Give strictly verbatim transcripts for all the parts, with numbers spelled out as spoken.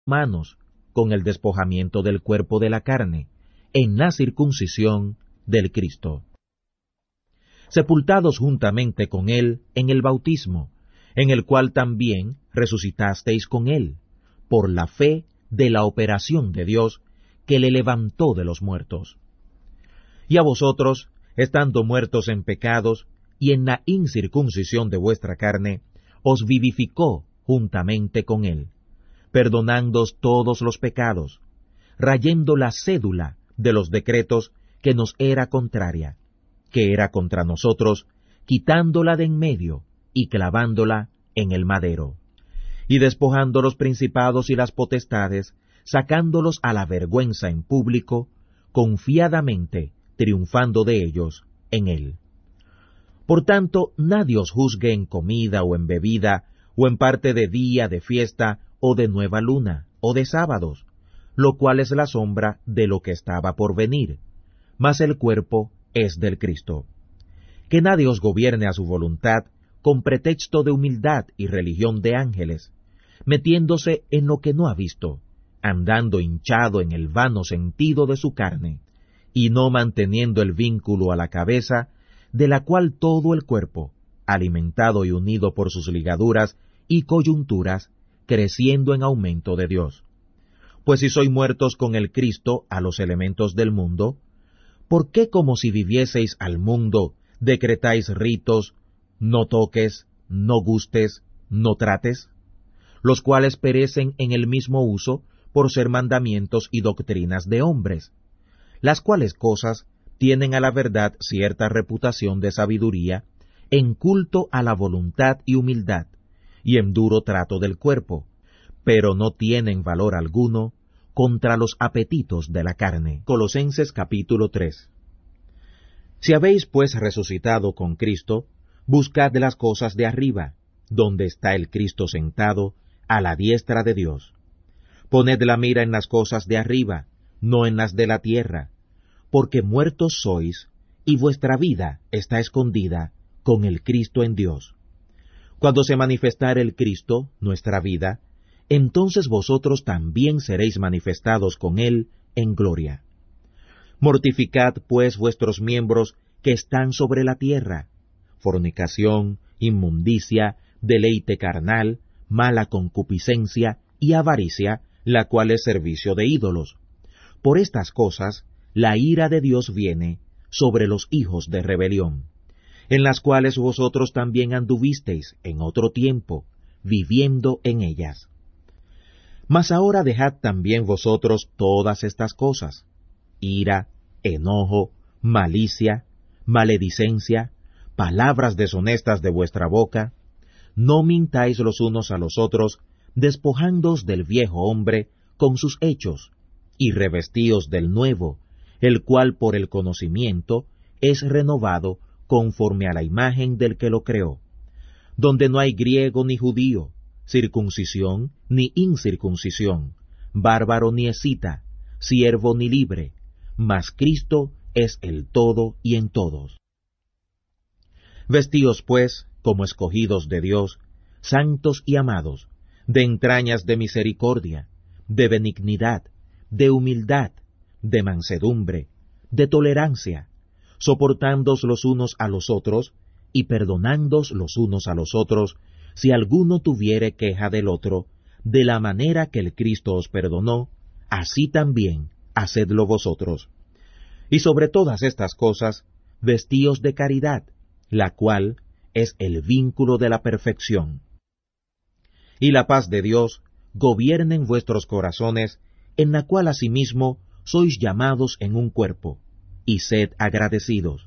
manos con el despojamiento del cuerpo de la carne, en la circuncisión del Cristo. Sepultados juntamente con él en el bautismo, en el cual también resucitasteis con él, por la fe de la operación de Dios, que le levantó de los muertos. Y a vosotros, estando muertos en pecados y en la incircuncisión de vuestra carne, os vivificó juntamente con él, perdonándoos todos los pecados, rayendo la cédula de los decretos que nos era contraria, que era contra nosotros, quitándola de en medio y clavándola en el madero, y despojando los principados y las potestades, sacándolos a la vergüenza en público, confiadamente triunfando de ellos en él. Por tanto, nadie os juzgue en comida o en bebida, o en parte de día, de fiesta, o de nueva luna, o de sábados, lo cual es la sombra de lo que estaba por venir, mas el cuerpo es del Cristo. Que nadie os gobierne a su voluntad, con pretexto de humildad y religión de ángeles, metiéndose en lo que no ha visto, andando hinchado en el vano sentido de su carne, y no manteniendo el vínculo a la cabeza, de la cual todo el cuerpo, alimentado y unido por sus ligaduras y coyunturas, creciendo en aumento de Dios. Pues si sois muertos con el Cristo a los elementos del mundo, ¿por qué como si vivieseis al mundo decretáis ritos, no toques, no gustes, no trates? Los cuales perecen en el mismo uso por ser mandamientos y doctrinas de hombres, las cuales cosas tienen a la verdad cierta reputación de sabiduría, en culto a la voluntad y humildad, y en duro trato del cuerpo, pero no tienen valor alguno contra los apetitos de la carne. Colosenses capítulo tres. Si habéis pues resucitado con Cristo, buscad las cosas de arriba, donde está el Cristo sentado a la diestra de Dios. Poned la mira en las cosas de arriba, no en las de la tierra, porque muertos sois, y vuestra vida está escondida con el Cristo en Dios. Cuando se manifestare el Cristo, nuestra vida, entonces vosotros también seréis manifestados con él en gloria. Mortificad pues vuestros miembros que están sobre la tierra: fornicación, inmundicia, deleite carnal, mala concupiscencia y avaricia, la cual es servicio de ídolos. Por estas cosas, la ira de Dios viene sobre los hijos de rebelión, en las cuales vosotros también anduvisteis en otro tiempo, viviendo en ellas. Mas ahora dejad también vosotros todas estas cosas: ira, enojo, malicia, maledicencia, palabras deshonestas de vuestra boca. No mintáis los unos a los otros, despojándoos del viejo hombre con sus hechos, y revestíos del nuevo, el cual por el conocimiento es renovado conforme a la imagen del que lo creó, donde no hay griego ni judío, circuncisión ni incircuncisión, bárbaro ni escita, siervo ni libre, mas Cristo es el todo y en todos. Vestíos pues, como escogidos de Dios, santos y amados, de entrañas de misericordia, de benignidad, de humildad, de mansedumbre, de tolerancia, soportándoos los unos a los otros, y perdonándoos los unos a los otros, si alguno tuviere queja del otro, de la manera que el Cristo os perdonó, así también hacedlo vosotros. Y sobre todas estas cosas, vestíos de caridad, la cual es el vínculo de la perfección. Y la paz de Dios gobierne en vuestros corazones, en la cual asimismo sois llamados en un cuerpo, y sed agradecidos.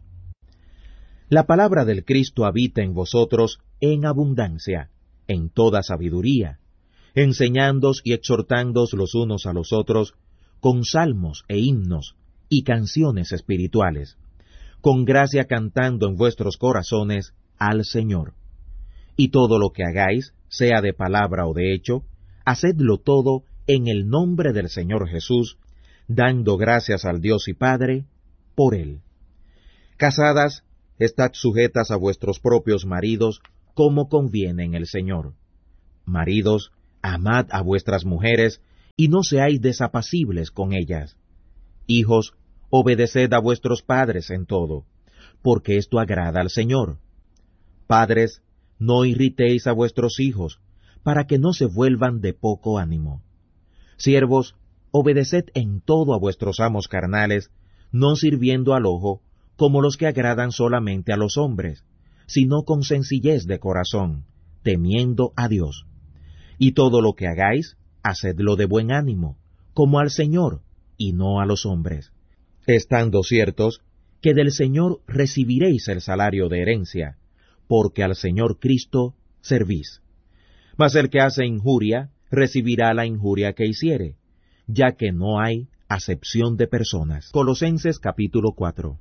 La palabra del Cristo habita en vosotros en abundancia, en toda sabiduría, enseñándoos y exhortándoos los unos a los otros, con salmos e himnos y canciones espirituales, con gracia cantando en vuestros corazones al Señor. Y todo lo que hagáis, sea de palabra o de hecho, hacedlo todo en el nombre del Señor Jesús, dando gracias al Dios y Padre por él. Casadas, estad sujetas a vuestros propios maridos, como conviene en el Señor. Maridos, amad a vuestras mujeres, y no seáis desapacibles con ellas. Hijos, obedeced a vuestros padres en todo, porque esto agrada al Señor. Padres, no irritéis a vuestros hijos, para que no se vuelvan de poco ánimo. Siervos, obedeced en todo a vuestros amos carnales, no sirviendo al ojo, como los que agradan solamente a los hombres, sino con sencillez de corazón, temiendo a Dios. Y todo lo que hagáis, hacedlo de buen ánimo, como al Señor, y no a los hombres, estando ciertos que del Señor recibiréis el salario de herencia, porque al Señor Cristo servís. Mas el que hace injuria, recibirá la injuria que hiciere, ya que no hay acepción de personas. Colosenses capítulo cuatro.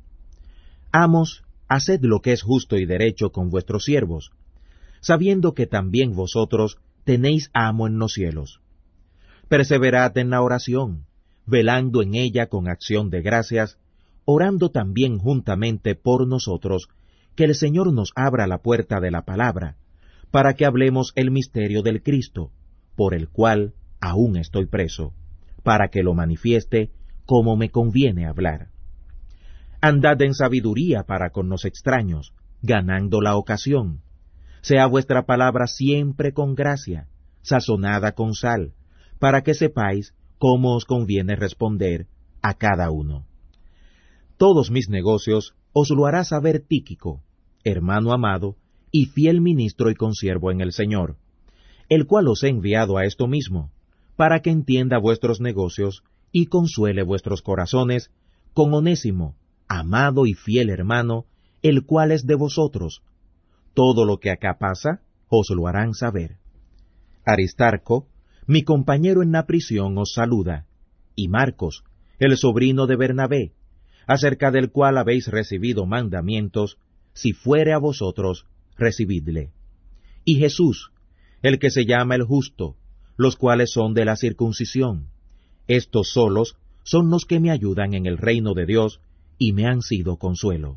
Amos, haced lo que es justo y derecho con vuestros siervos, sabiendo que también vosotros tenéis amo en los cielos. Perseverad en la oración, velando en ella con acción de gracias, orando también juntamente por nosotros, que el Señor nos abra la puerta de la palabra, para que hablemos el misterio del Cristo, por el cual aún estoy preso, para que lo manifieste como me conviene hablar. Andad en sabiduría para con los extraños, ganando la ocasión. Sea vuestra palabra siempre con gracia, sazonada con sal, para que sepáis cómo os conviene responder a cada uno. Todos mis negocios os lo hará saber Tíquico, hermano amado, y fiel ministro y consiervo en el Señor, el cual os he enviado a esto mismo, para que entienda vuestros negocios y consuele vuestros corazones con Onésimo, amado y fiel hermano, el cual es de vosotros. Todo lo que acá pasa, os lo harán saber. Aristarco, mi compañero en la prisión, os saluda, y Marcos, el sobrino de Bernabé, acerca del cual habéis recibido mandamientos, si fuere a vosotros, recibidle. Y Jesús, el que se llama el justo, los cuales son de la circuncisión. Estos solos son los que me ayudan en el reino de Dios, y me han sido consuelo.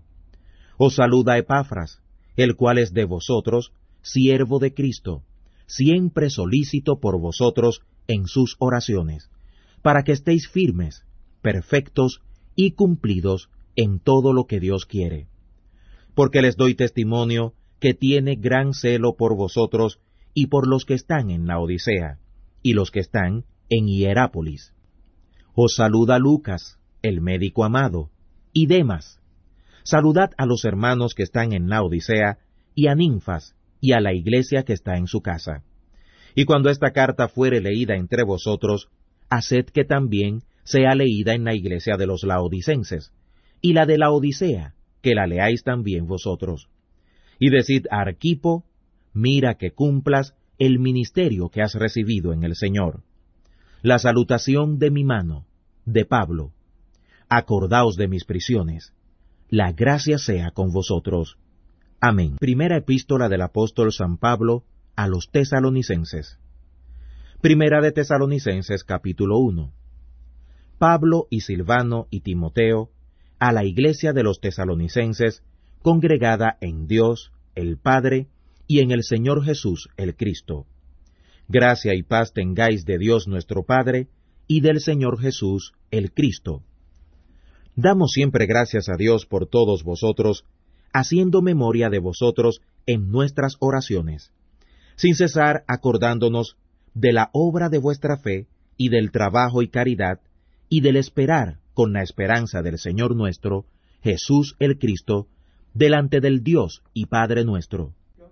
Os saluda Epafras, el cual es de vosotros, siervo de Cristo, siempre solícito por vosotros en sus oraciones, para que estéis firmes, perfectos y cumplidos en todo lo que Dios quiere. Porque les doy testimonio que tiene gran celo por vosotros y por los que están en la Odisea, y los que están en Hierápolis. Os saluda Lucas, el médico amado, y Demas. Saludad a los hermanos que están en la Odisea, y a Ninfas, y a la iglesia que está en su casa. Y cuando esta carta fuere leída entre vosotros, haced que también sea leída en la iglesia de los laodicenses, y la de la Odisea, que la leáis también vosotros. Y decid a Arquipo, mira que cumplas el ministerio que has recibido en el Señor. La salutación de mi mano, de Pablo. Acordaos de mis prisiones. La gracia sea con vosotros. Amén. Primera epístola del apóstol San Pablo a los tesalonicenses. Primera de Tesalonicenses capítulo uno. Pablo y Silvano y Timoteo, a la iglesia de los tesalonicenses, congregada en Dios, el Padre, y en el Señor Jesús, el Cristo. Gracia y paz tengáis de Dios nuestro Padre, y del Señor Jesús, el Cristo. Damos siempre gracias a Dios por todos vosotros, haciendo memoria de vosotros en nuestras oraciones, sin cesar acordándonos de la obra de vuestra fe, y del trabajo y caridad, y del esperar con la esperanza del Señor nuestro, Jesús el Cristo, delante del Dios y Padre nuestro.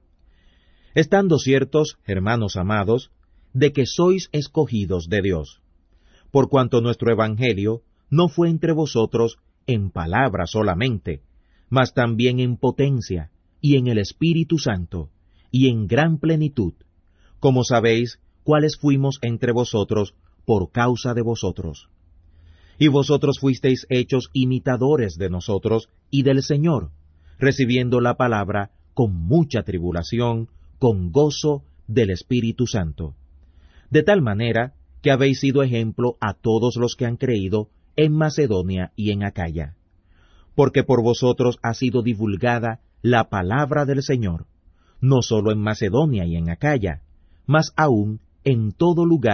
Estando ciertos, hermanos amados, de que sois escogidos de Dios, por cuanto nuestro Evangelio no fue entre vosotros en palabra solamente, mas también en potencia, y en el Espíritu Santo, y en gran plenitud, como sabéis cuáles fuimos entre vosotros por causa de vosotros. Y vosotros fuisteis hechos imitadores de nosotros y del Señor, recibiendo la palabra con mucha tribulación, con gozo del Espíritu Santo, de tal manera que habéis sido ejemplo a todos los que han creído en Macedonia y en Acaya, porque por vosotros ha sido divulgada la palabra del Señor, no sólo en Macedonia y en Acaya, mas aún en todo lugar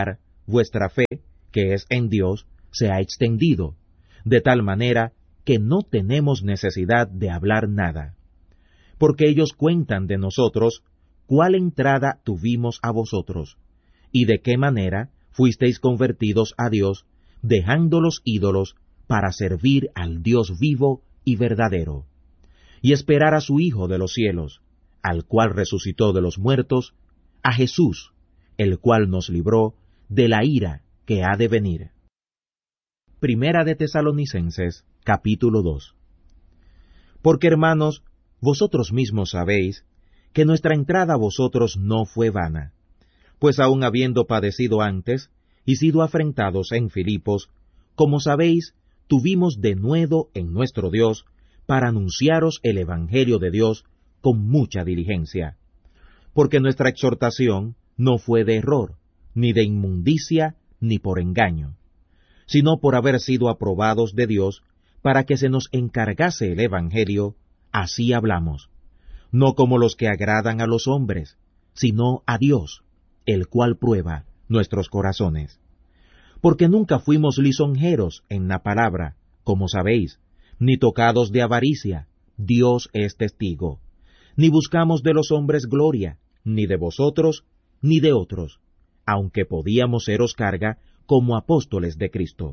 vuestra fe, que es en Dios, se ha extendido, de tal manera que no tenemos necesidad de hablar nada. Porque ellos cuentan de nosotros cuál entrada tuvimos a vosotros, y de qué manera fuisteis convertidos a Dios, dejando los ídolos para servir al Dios vivo y verdadero, y esperar a su Hijo de los cielos, al cual resucitó de los muertos, a Jesús, el cual nos libró de la ira que ha de venir. Primera de Tesalonicenses, capítulo dos. Porque, hermanos, vosotros mismos sabéis que nuestra entrada a vosotros no fue vana, pues aun habiendo padecido antes y sido afrentados en Filipos, como sabéis, tuvimos denuedo en nuestro Dios para anunciaros el Evangelio de Dios con mucha diligencia, porque nuestra exhortación no fue de error, ni de inmundicia, ni por engaño, sino por haber sido aprobados de Dios, para que se nos encargase el Evangelio, así hablamos, no como los que agradan a los hombres, sino a Dios, el cual prueba nuestros corazones. Porque nunca fuimos lisonjeros en la palabra, como sabéis, ni tocados de avaricia, Dios es testigo, ni buscamos de los hombres gloria, ni de vosotros, ni de otros, aunque podíamos seros carga como apóstoles de Cristo.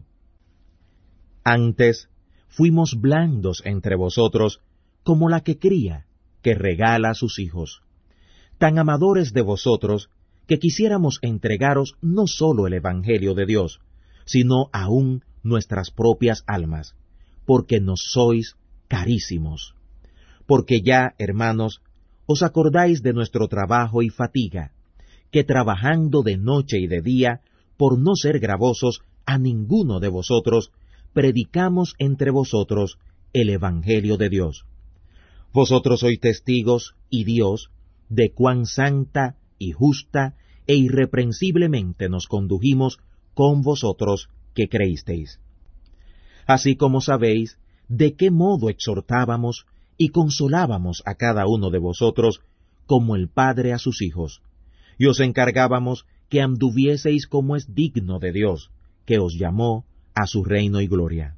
Antes fuimos blandos entre vosotros, como la que cría, que regala a sus hijos, tan amadores de vosotros, que quisiéramos entregaros no sólo el Evangelio de Dios, sino aún nuestras propias almas, porque nos sois carísimos. Porque ya, hermanos, os acordáis de nuestro trabajo y fatiga, que trabajando de noche y de día, por no ser gravosos a ninguno de vosotros, predicamos entre vosotros el Evangelio de Dios. Vosotros sois testigos, y Dios, de cuán santa y justa e irreprensiblemente nos condujimos con vosotros que creísteis. Así como sabéis de qué modo exhortábamos y consolábamos a cada uno de vosotros como el Padre a sus hijos, y os encargábamos que anduvieseis como es digno de Dios, que os llamó a su reino y gloria.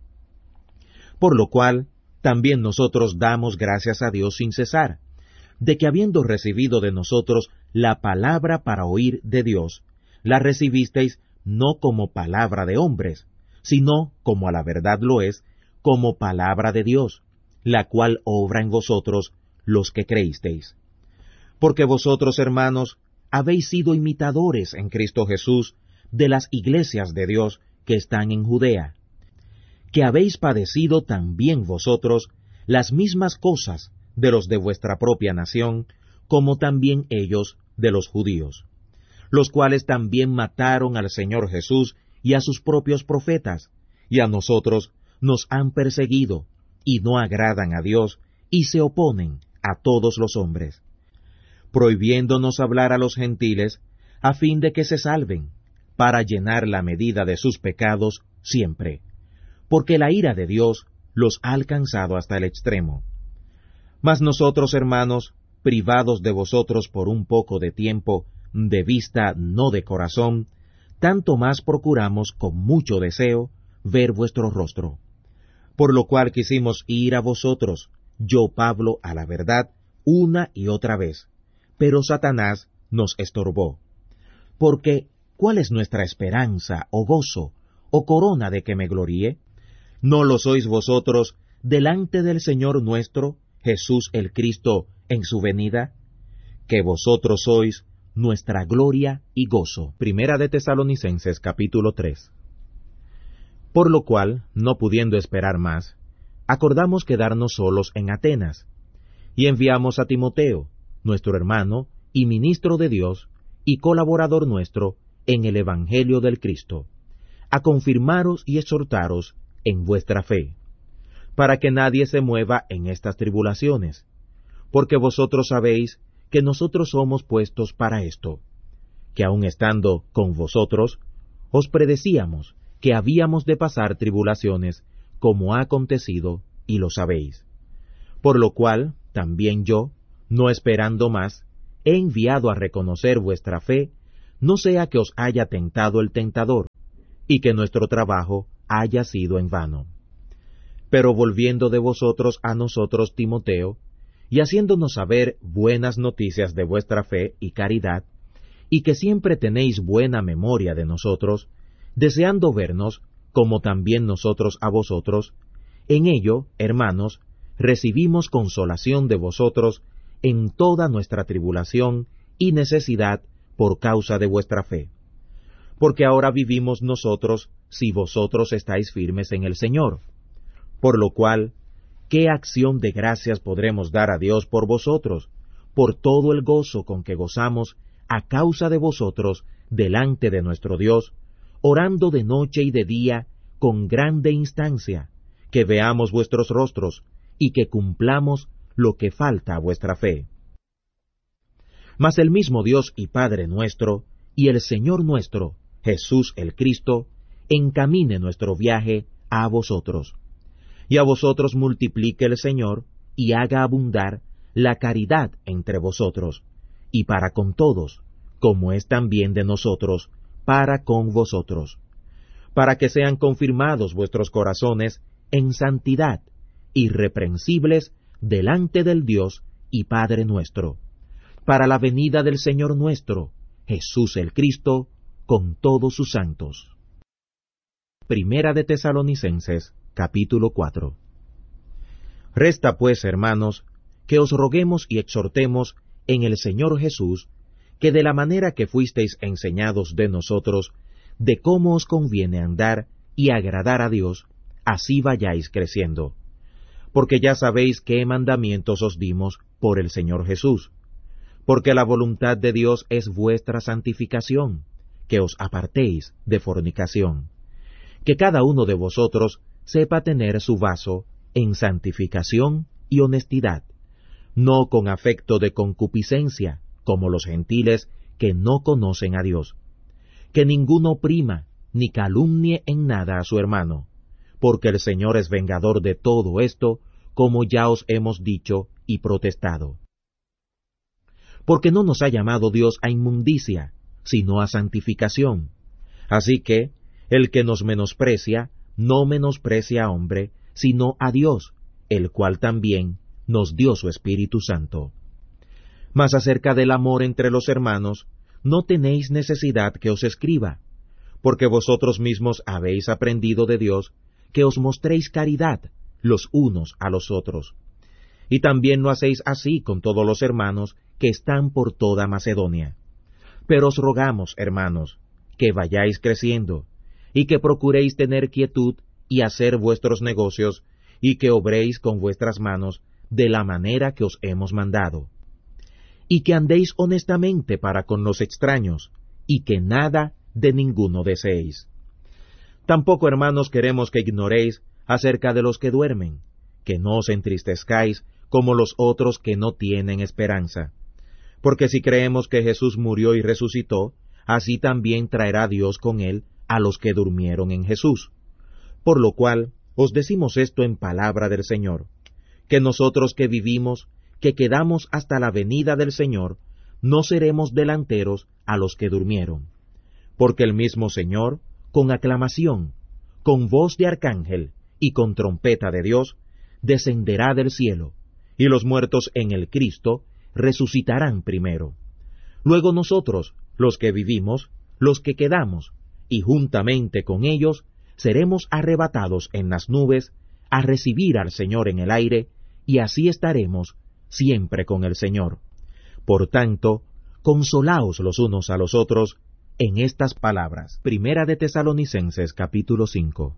Por lo cual, también nosotros damos gracias a Dios sin cesar, de que habiendo recibido de nosotros la palabra para oír de Dios, la recibisteis no como palabra de hombres, sino, como a la verdad lo es, como palabra de Dios, la cual obra en vosotros los que creísteis. Porque vosotros, hermanos, habéis sido imitadores en Cristo Jesús de las iglesias de Dios que están en Judea, que habéis padecido también vosotros las mismas cosas de los de vuestra propia nación, como también ellos de los judíos, los cuales también mataron al Señor Jesús y a sus propios profetas, y a nosotros nos han perseguido, y no agradan a Dios, y se oponen a todos los hombres, prohibiéndonos hablar a los gentiles, a fin de que se salven, para llenar la medida de sus pecados siempre, porque la ira de Dios los ha alcanzado hasta el extremo. Mas nosotros, hermanos, privados de vosotros por un poco de tiempo, de vista no de corazón, tanto más procuramos con mucho deseo ver vuestro rostro. Por lo cual quisimos ir a vosotros, yo Pablo a la verdad, una y otra vez, pero Satanás nos estorbó. Porque, ¿cuál es nuestra esperanza, o gozo, o corona de que me gloríe? ¿No lo sois vosotros delante del Señor nuestro, Jesús el Cristo, en su venida? Que vosotros sois nuestra gloria y gozo. Primera de Tesalonicenses, capítulo tres. Por lo cual, no pudiendo esperar más, acordamos quedarnos solos en Atenas, y enviamos a Timoteo, nuestro hermano y ministro de Dios, y colaborador nuestro en el Evangelio del Cristo, a confirmaros y exhortaros en vuestra fe, para que nadie se mueva en estas tribulaciones, porque vosotros sabéis que nosotros somos puestos para esto, que aun estando con vosotros, os predecíamos que habíamos de pasar tribulaciones, como ha acontecido, y lo sabéis. Por lo cual, también yo, no esperando más, he enviado a reconocer vuestra fe, no sea que os haya tentado el tentador, y que nuestro trabajo haya sido en vano. Pero volviendo de vosotros a nosotros, Timoteo, y haciéndonos saber buenas noticias de vuestra fe y caridad, y que siempre tenéis buena memoria de nosotros, deseando vernos, como también nosotros a vosotros, en ello, hermanos, recibimos consolación de vosotros en toda nuestra tribulación y necesidad por causa de vuestra fe. Porque ahora vivimos nosotros si vosotros estáis firmes en el Señor. Por lo cual, ¿qué acción de gracias podremos dar a Dios por vosotros, por todo el gozo con que gozamos a causa de vosotros delante de nuestro Dios, orando de noche y de día con grande instancia, que veamos vuestros rostros y que cumplamos lo que falta a vuestra fe? Mas el mismo Dios y Padre nuestro, y el Señor nuestro, Jesús el Cristo, encamine nuestro viaje a vosotros. Y a vosotros multiplique el Señor, y haga abundar la caridad entre vosotros, y para con todos, como es también de nosotros, para con vosotros, para que sean confirmados vuestros corazones en santidad, irreprensibles delante del Dios y Padre nuestro, para la venida del Señor nuestro, Jesús el Cristo, con todos sus santos. Primera de Tesalonicenses, capítulo cuatro. Resta pues, hermanos, que os roguemos y exhortemos en el Señor Jesús, que de la manera que fuisteis enseñados de nosotros, de cómo os conviene andar y agradar a Dios, así vayáis creciendo. Porque ya sabéis qué mandamientos os dimos por el Señor Jesús. Porque la voluntad de Dios es vuestra santificación, que os apartéis de fornicación. Que cada uno de vosotros sepa tener su vaso en santificación y honestidad, no con afecto de concupiscencia, como los gentiles que no conocen a Dios. Que ninguno oprima ni calumnie en nada a su hermano, porque el Señor es vengador de todo esto, como ya os hemos dicho y protestado. Porque no nos ha llamado Dios a inmundicia, sino a santificación. Así que, el que nos menosprecia, no menosprecia a hombre, sino a Dios, el cual también nos dio su Espíritu Santo. Mas acerca del amor entre los hermanos, no tenéis necesidad que os escriba, porque vosotros mismos habéis aprendido de Dios que os mostréis caridad los unos a los otros. Y también lo hacéis así con todos los hermanos que están por toda Macedonia. Pero os rogamos, hermanos, que vayáis creciendo, y que procuréis tener quietud y hacer vuestros negocios, y que obréis con vuestras manos de la manera que os hemos mandado. Y que andéis honestamente para con los extraños, y que nada de ninguno deseéis. Tampoco, hermanos, queremos que ignoréis acerca de los que duermen, que no os entristezcáis como los otros que no tienen esperanza. Porque si creemos que Jesús murió y resucitó, así también traerá Dios con él a los que durmieron en Jesús. Por lo cual, os decimos esto en palabra del Señor, que nosotros que vivimos, que quedamos hasta la venida del Señor, no seremos delanteros a los que durmieron. Porque el mismo Señor, con aclamación, con voz de arcángel y con trompeta de Dios, descenderá del cielo, y los muertos en el Cristo resucitarán primero. Luego nosotros, los que vivimos, los que quedamos, y juntamente con ellos, seremos arrebatados en las nubes, a recibir al Señor en el aire, y así estaremos siempre con el Señor. Por tanto, consolaos los unos a los otros en estas palabras. Primera de Tesalonicenses capítulo cinco.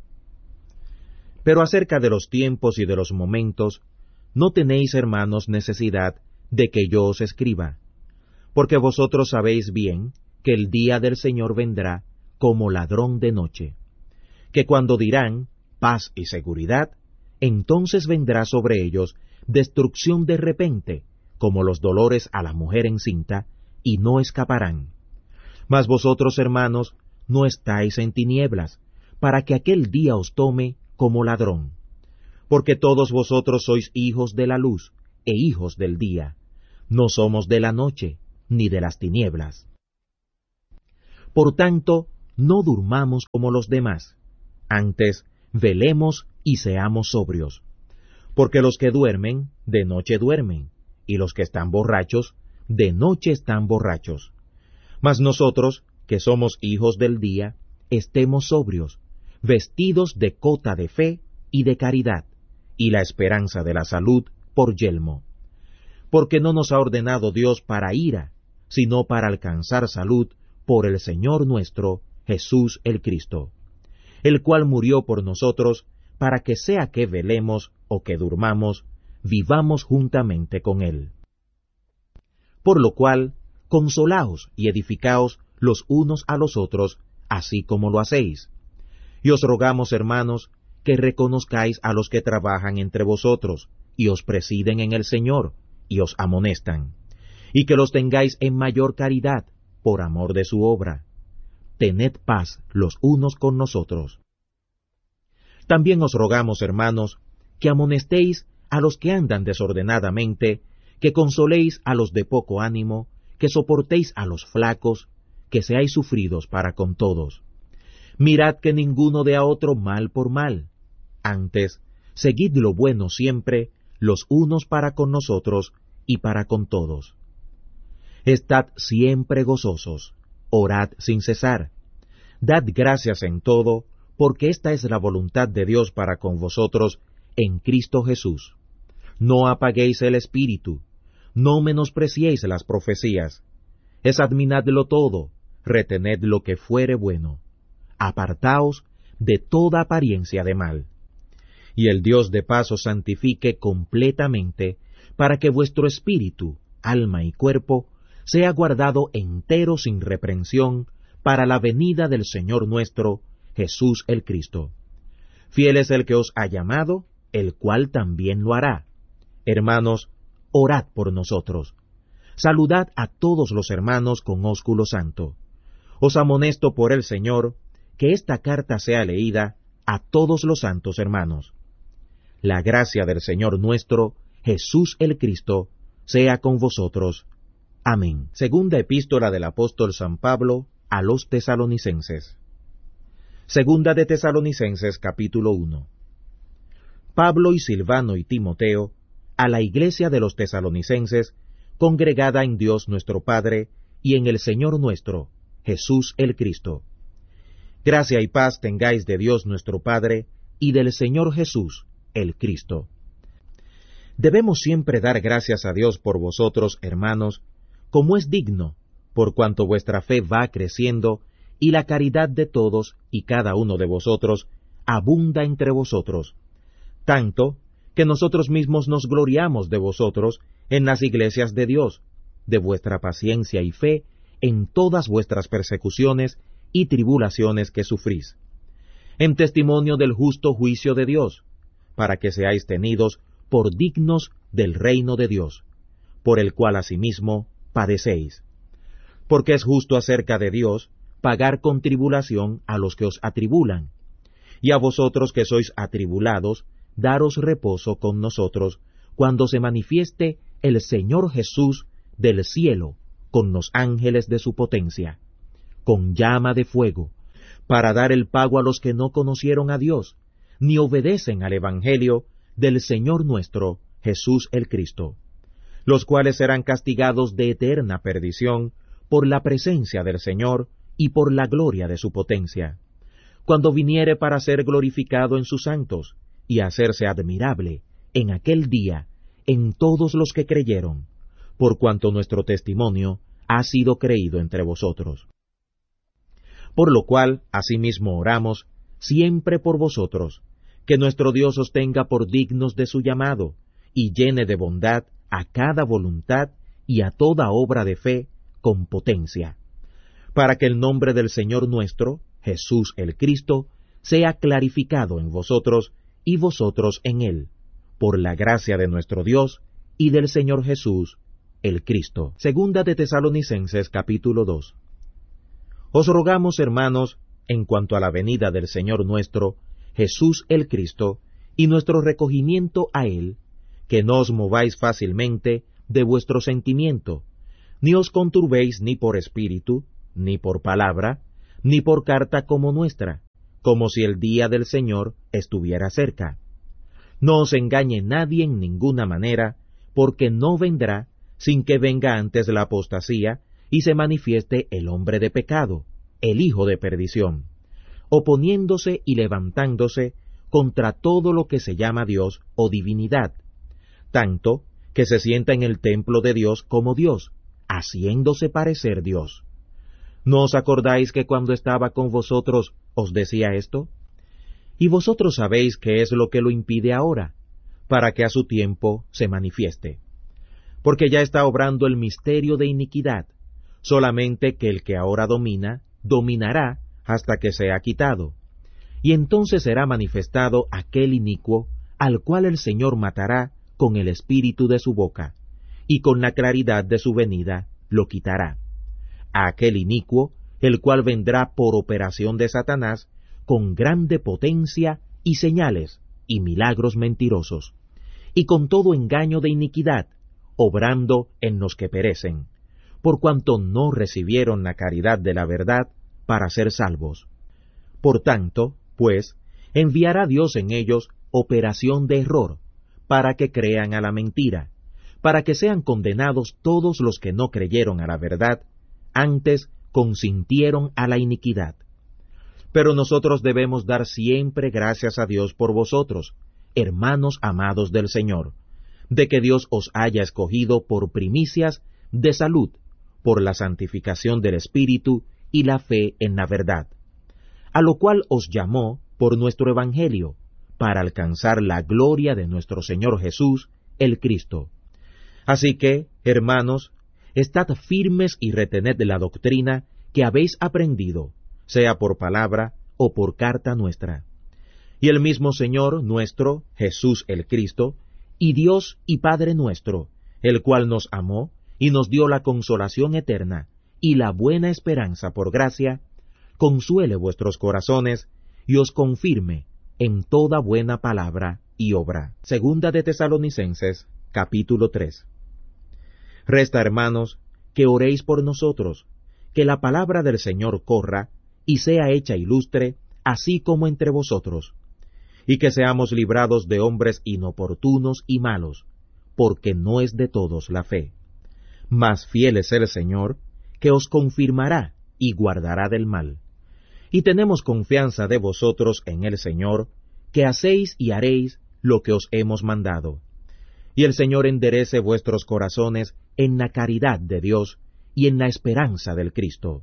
Pero acerca de los tiempos y de los momentos, no tenéis, hermanos, necesidad de que yo os escriba, porque vosotros sabéis bien que el día del Señor vendrá como ladrón de noche, que cuando dirán paz y seguridad, entonces vendrá sobre ellos destrucción de repente, como los dolores a la mujer encinta, y no escaparán. Mas vosotros, hermanos, no estáis en tinieblas, para que aquel día os tome como ladrón. Porque todos vosotros sois hijos de la luz e hijos del día, no somos de la noche, ni de las tinieblas. Por tanto, no durmamos como los demás, antes velemos y seamos sobrios. Porque los que duermen, de noche duermen, y los que están borrachos, de noche están borrachos. Mas nosotros, que somos hijos del día, estemos sobrios, vestidos de cota de fe y de caridad, y la esperanza de la salud por yelmo. Porque no nos ha ordenado Dios para ira, sino para alcanzar salud por el Señor nuestro, Jesús el Cristo, el cual murió por nosotros, para que sea que velemos o que durmamos, vivamos juntamente con Él. Por lo cual, consolaos y edificaos los unos a los otros, así como lo hacéis. Y os rogamos, hermanos, que reconozcáis a los que trabajan entre vosotros, y os presiden en el Señor, y os amonestan, y que los tengáis en mayor caridad, por amor de su obra. Tened paz los unos con nosotros. También os rogamos, hermanos, que amonestéis a los que andan desordenadamente, que consoléis a los de poco ánimo, que soportéis a los flacos, que seáis sufridos para con todos. Mirad que ninguno dé a otro mal por mal. Antes, seguid lo bueno siempre, los unos para con nosotros y para con todos. Estad siempre gozosos, orad sin cesar. Dad gracias en todo, porque esta es la voluntad de Dios para con vosotros en Cristo Jesús. No apaguéis el espíritu, no menospreciéis las profecías. Examinadlo todo, retened lo que fuere bueno. Apartaos de toda apariencia de mal. Y el Dios de paz os santifique completamente, para que vuestro espíritu, alma y cuerpo sea guardado entero sin reprensión para la venida del Señor nuestro, Jesús el Cristo. Fiel es el que os ha llamado, el cual también lo hará. Hermanos, orad por nosotros. Saludad a todos los hermanos con ósculo santo. Os amonesto por el Señor, que esta carta sea leída a todos los santos hermanos. La gracia del Señor nuestro, Jesús el Cristo, sea con vosotros. Amén. Segunda epístola del apóstol San Pablo a los tesalonicenses. Segunda de Tesalonicenses capítulo uno. Pablo y Silvano y Timoteo, a la iglesia de los tesalonicenses, congregada en Dios nuestro Padre y en el Señor nuestro, Jesús el Cristo. Gracia y paz tengáis de Dios nuestro Padre y del Señor Jesús, el Cristo. Debemos siempre dar gracias a Dios por vosotros, hermanos, como es digno, por cuanto vuestra fe va creciendo, y la caridad de todos y cada uno de vosotros abunda entre vosotros, tanto que nosotros mismos nos gloriamos de vosotros en las iglesias de Dios, de vuestra paciencia y fe en todas vuestras persecuciones y tribulaciones que sufrís, en testimonio del justo juicio de Dios, para que seáis tenidos por dignos del reino de Dios, por el cual asimismo padecéis. Porque es justo acerca de Dios pagar con tribulación a los que os atribulan, y a vosotros que sois atribulados, daros reposo con nosotros, cuando se manifieste el Señor Jesús del cielo, con los ángeles de su potencia, con llama de fuego, para dar el pago a los que no conocieron a Dios, ni obedecen al Evangelio del Señor nuestro, Jesús el Cristo, los cuales serán castigados de eterna perdición por la presencia del Señor y por la gloria de su potencia, cuando viniere para ser glorificado en sus santos, y hacerse admirable en aquel día en todos los que creyeron, por cuanto nuestro testimonio ha sido creído entre vosotros. Por lo cual, asimismo oramos, siempre por vosotros, que nuestro Dios os tenga por dignos de su llamado, y llene de bondad a cada voluntad y a toda obra de fe con potencia, para que el nombre del Señor nuestro, Jesús el Cristo, sea clarificado en vosotros y vosotros en él, por la gracia de nuestro Dios y del Señor Jesús, el Cristo. Segunda de Tesalonicenses capítulo dos. Os rogamos, hermanos, en cuanto a la venida del Señor nuestro, Jesús el Cristo, y nuestro recogimiento a él, que no os mováis fácilmente de vuestro sentimiento, ni os conturbéis ni por espíritu, ni por palabra, ni por carta como nuestra, como si el día del Señor estuviera cerca. No os engañe nadie en ninguna manera, porque no vendrá sin que venga antes la apostasía y se manifieste el hombre de pecado, el hijo de perdición, oponiéndose y levantándose contra todo lo que se llama Dios o divinidad, tanto que se sienta en el templo de Dios como Dios, haciéndose parecer Dios. ¿No os acordáis que cuando estaba con vosotros os decía esto? Y vosotros sabéis qué es lo que lo impide ahora, para que a su tiempo se manifieste. Porque ya está obrando el misterio de iniquidad, solamente que el que ahora domina, dominará hasta que sea quitado. Y entonces será manifestado aquel inicuo, al cual el Señor matará con el espíritu de su boca, y con la claridad de su venida lo quitará. A aquel inicuo, el cual vendrá por operación de Satanás, con grande potencia y señales y milagros mentirosos, y con todo engaño de iniquidad, obrando en los que perecen, por cuanto no recibieron la caridad de la verdad para ser salvos. Por tanto, pues, enviará Dios en ellos operación de error, para que crean a la mentira, para que sean condenados todos los que no creyeron a la verdad, antes consintieron a la iniquidad. Pero nosotros debemos dar siempre gracias a Dios por vosotros, hermanos amados del Señor, de que Dios os haya escogido por primicias de salud, por la santificación del Espíritu y la fe en la verdad, a lo cual os llamó por nuestro Evangelio, para alcanzar la gloria de nuestro Señor Jesús, el Cristo. Así que, hermanos, estad firmes y retened la doctrina que habéis aprendido, sea por palabra o por carta nuestra. Y el mismo Señor nuestro, Jesús el Cristo, y Dios y Padre nuestro, el cual nos amó y nos dio la consolación eterna y la buena esperanza por gracia, consuele vuestros corazones y os confirme en toda buena palabra y obra. Segunda de Tesalonicenses, capítulo tres. Resta, hermanos, que oréis por nosotros, que la palabra del Señor corra y sea hecha ilustre, así como entre vosotros, y que seamos librados de hombres inoportunos y malos, porque no es de todos la fe. Mas fiel es el Señor, que os confirmará y guardará del mal. Y tenemos confianza de vosotros en el Señor, que hacéis y haréis lo que os hemos mandado. Y el Señor enderece vuestros corazones en la caridad de Dios y en la esperanza del Cristo.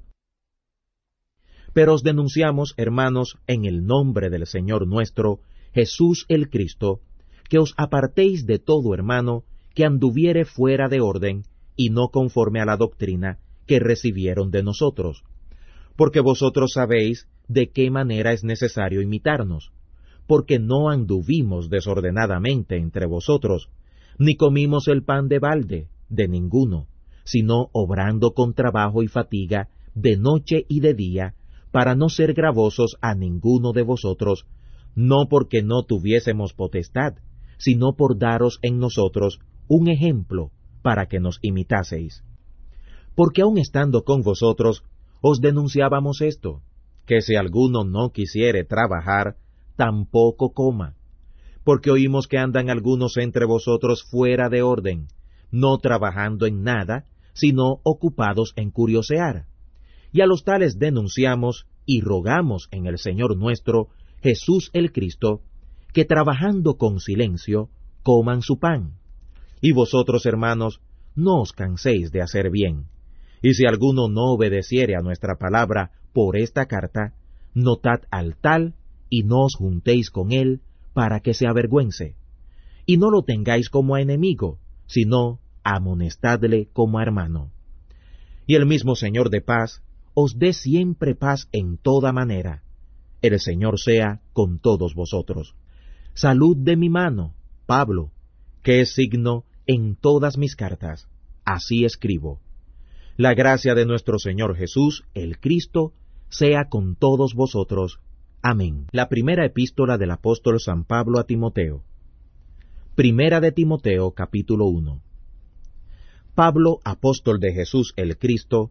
Pero os denunciamos, hermanos, en el nombre del Señor nuestro, Jesús el Cristo, que os apartéis de todo hermano que anduviere fuera de orden y no conforme a la doctrina que recibieron de nosotros. Porque vosotros sabéis de qué manera es necesario imitarnos, porque no anduvimos desordenadamente entre vosotros, ni comimos el pan de balde, de ninguno, sino obrando con trabajo y fatiga, de noche y de día, para no ser gravosos a ninguno de vosotros, no porque no tuviésemos potestad, sino por daros en nosotros un ejemplo, para que nos imitaseis. Porque aun estando con vosotros, os denunciábamos esto, que si alguno no quisiere trabajar, tampoco coma, porque oímos que andan algunos entre vosotros fuera de orden, no trabajando en nada, sino ocupados en curiosear. Y a los tales denunciamos y rogamos en el Señor nuestro, Jesús el Cristo, que trabajando con silencio, coman su pan. Y vosotros, hermanos, no os canséis de hacer bien. Y si alguno no obedeciere a nuestra palabra por esta carta, notad al tal, y no os juntéis con él, para que se avergüence. Y no lo tengáis como a enemigo, sino amonestadle como a hermano. Y el mismo Señor de paz os dé siempre paz en toda manera. El Señor sea con todos vosotros. Salud de mi mano, Pablo, que es signo en todas mis cartas. Así escribo. La gracia de nuestro Señor Jesús, el Cristo, sea con todos vosotros. Amén. La primera epístola del apóstol San Pablo a Timoteo. Primera de Timoteo, capítulo uno. Pablo, apóstol de Jesús el Cristo, por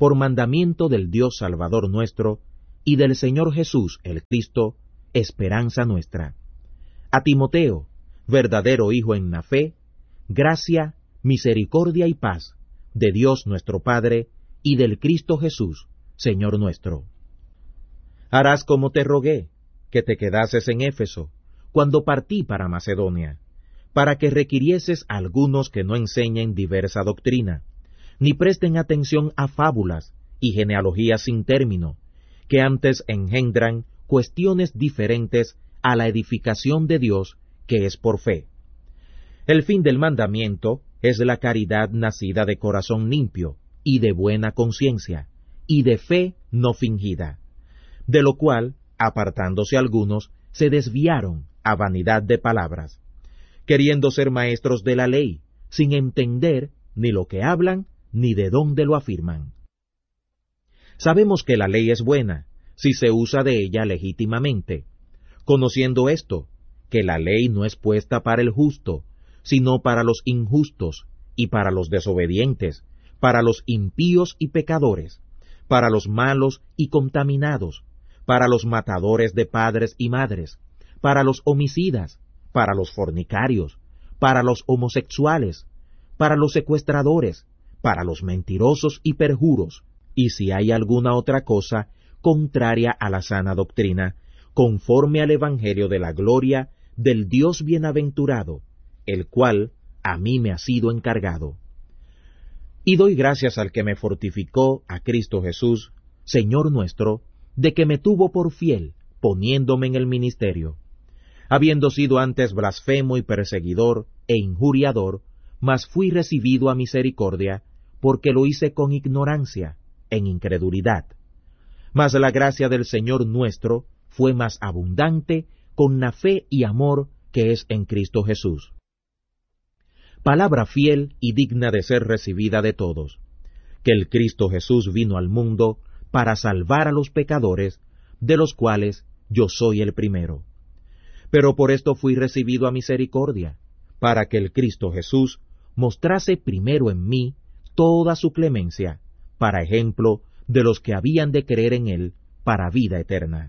por mandamiento del Dios Salvador nuestro, y del Señor Jesús el Cristo, esperanza nuestra. A Timoteo, verdadero hijo en la fe, gracia, misericordia y paz, de Dios nuestro Padre, y del Cristo Jesús, Señor nuestro. Harás como te rogué, que te quedases en Éfeso, cuando partí para Macedonia, para que requirieses a algunos que no enseñen diversa doctrina, ni presten atención a fábulas y genealogías sin término, que antes engendran cuestiones diferentes a la edificación de Dios, que es por fe. El fin del mandamiento es la caridad nacida de corazón limpio, y de buena conciencia, y de fe no fingida, de lo cual, apartándose algunos, se desviaron a vanidad de palabras, queriendo ser maestros de la ley, sin entender ni lo que hablan, ni de dónde lo afirman. Sabemos que la ley es buena, si se usa de ella legítimamente, conociendo esto, que la ley no es puesta para el justo, sino para los injustos, y para los desobedientes, para los impíos y pecadores, para los malos y contaminados, para los matadores de padres y madres, para los homicidas, para los fornicarios, para los homosexuales, para los secuestradores, para los mentirosos y perjuros, y si hay alguna otra cosa contraria a la sana doctrina, conforme al Evangelio de la gloria del Dios bienaventurado, el cual a mí me ha sido encargado. Y doy gracias al que me fortificó, a Cristo Jesús, Señor nuestro, de que me tuvo por fiel, poniéndome en el ministerio. Habiendo sido antes blasfemo y perseguidor e injuriador, mas fui recibido a misericordia, porque lo hice con ignorancia, en incredulidad. Mas la gracia del Señor nuestro fue más abundante con la fe y amor que es en Cristo Jesús. Palabra fiel y digna de ser recibida de todos, que el Cristo Jesús vino al mundo para salvar a los pecadores, de los cuales yo soy el primero. Pero por esto fui recibido a misericordia, para que el Cristo Jesús mostrase primero en mí toda su clemencia, para ejemplo de los que habían de creer en él para vida eterna.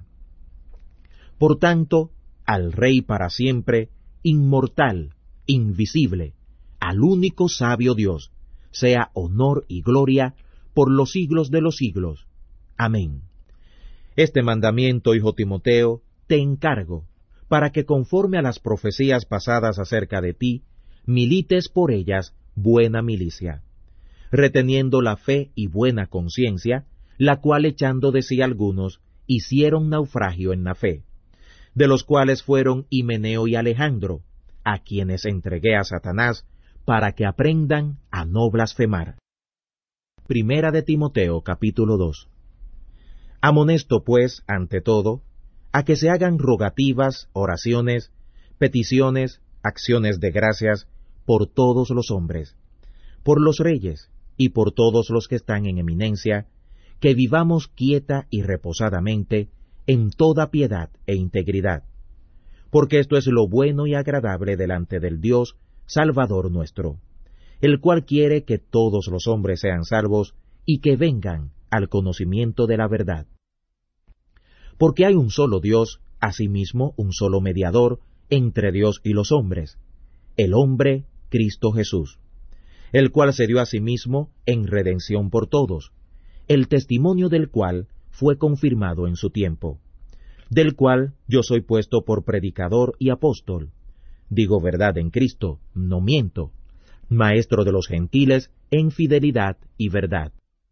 Por tanto, al Rey para siempre, inmortal, invisible, al único sabio Dios, sea honor y gloria por los siglos de los siglos. Amén. Este mandamiento, hijo Timoteo, te encargo, para que conforme a las profecías pasadas acerca de ti, milites por ellas buena milicia, reteniendo la fe y buena conciencia, la cual echando de sí algunos, hicieron naufragio en la fe, de los cuales fueron Himeneo y Alejandro, a quienes entregué a Satanás, para que aprendan a no blasfemar. Primera de Timoteo, capítulo dos. Amonesto, pues, ante todo, a que se hagan rogativas, oraciones, peticiones, acciones de gracias, por todos los hombres, por los reyes, y por todos los que están en eminencia, que vivamos quieta y reposadamente, en toda piedad e integridad, porque esto es lo bueno y agradable delante del Dios Salvador nuestro, el cual quiere que todos los hombres sean salvos y que vengan al conocimiento de la verdad. Porque hay un solo Dios, asimismo un solo mediador entre Dios y los hombres, el hombre Cristo Jesús, el cual se dio a sí mismo en redención por todos, el testimonio del cual fue confirmado en su tiempo, del cual yo soy puesto por predicador y apóstol, digo verdad en Cristo, no miento, maestro de los gentiles en fidelidad y verdad.